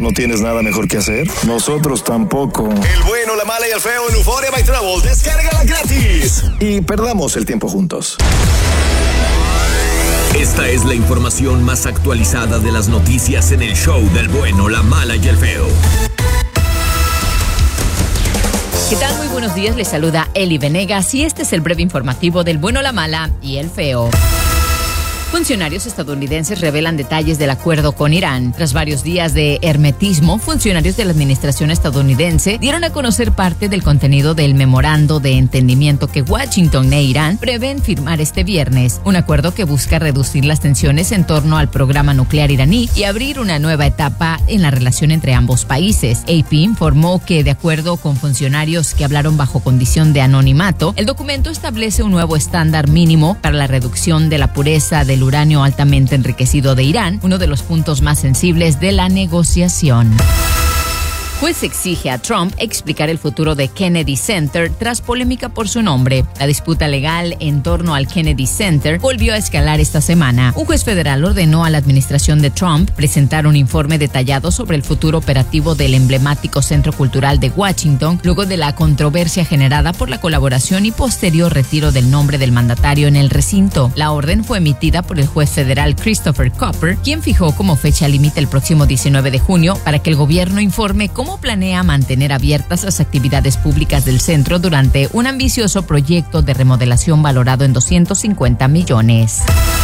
¿No tienes nada mejor que hacer? Nosotros tampoco. El bueno, la mala y el feo en Euphoria by Travel. Descárgala gratis. Y perdamos el tiempo juntos. Esta es la información más actualizada de las noticias en el show del bueno, la mala y el feo. ¿Qué tal? Muy buenos días, les saluda Eli Venegas y este es el breve informativo del bueno, la mala y el feo. Funcionarios estadounidenses revelan detalles del acuerdo con Irán. Tras varios días de hermetismo, funcionarios de la administración estadounidense dieron a conocer parte del contenido del memorando de entendimiento que Washington e Irán prevén firmar este viernes. Un acuerdo que busca reducir las tensiones en torno al programa nuclear iraní y abrir una nueva etapa en la relación entre ambos países. AP informó que, de acuerdo con funcionarios que hablaron bajo condición de anonimato, el documento establece un nuevo estándar mínimo para la reducción de la pureza del uranio altamente enriquecido de Irán, uno de los puntos más sensibles de la negociación. Juez exige a Trump explicar el futuro de Kennedy Center tras polémica por su nombre. La disputa legal en torno al Kennedy Center volvió a escalar esta semana. Un juez federal ordenó a la administración de Trump presentar un informe detallado sobre el futuro operativo del emblemático Centro Cultural de Washington, luego de la controversia generada por la colaboración y posterior retiro del nombre del mandatario en el recinto. La orden fue emitida por el juez federal Christopher Copper, quien fijó como fecha límite el próximo 19 de junio para que el gobierno informe cómo planea mantener abiertas las actividades públicas del centro durante un ambicioso proyecto de remodelación valorado en 250 millones.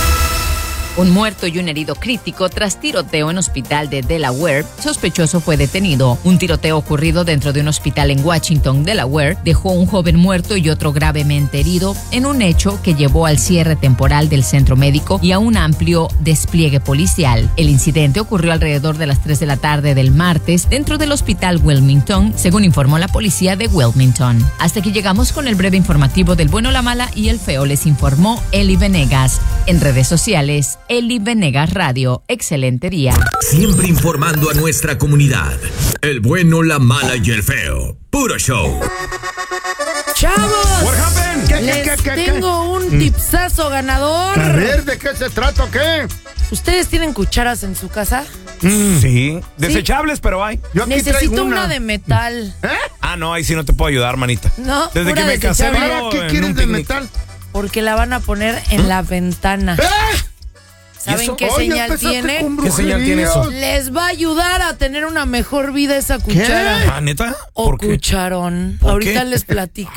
Un muerto y un herido crítico tras tiroteo en hospital de Delaware. Sospechoso fue detenido. Un tiroteo ocurrido dentro de un hospital en Washington, Delaware, dejó un joven muerto y otro gravemente herido en un hecho que llevó al cierre temporal del centro médico y a un amplio despliegue policial. El incidente ocurrió alrededor de las 3 de la tarde del martes dentro del hospital Wilmington, según informó la policía de Wilmington. Hasta aquí llegamos con el breve informativo del bueno, la mala y el feo. Les informó Eli Venegas. En redes sociales, Eli Venegas Radio. Excelente día. Siempre informando a nuestra comunidad. El bueno, la mala y el feo. Puro show. ¡Chavos! What happened? Les tengo un tipsazo ganador. A ver, ¿de qué se trata o qué? ¿Ustedes tienen cucharas en su casa? Sí. Desechables, pero hay. Yo aquí Necesito traigo una de metal. Ah, no, ahí sí no te puedo ayudar, manita. No, Desde pura que me casé, desechable. vivo ¿Qué en quieres un de picnic. metal? Porque la van a poner en la ventana. ¿Saben eso? qué Oye, señal empezaste tiene? con ¿Qué señal tiene eso? brujerías. Les va a ayudar a tener una mejor vida esa cuchara. Ah, ¿neta? O ¿Por qué? cucharón. ¿Por Ahorita qué? les platico.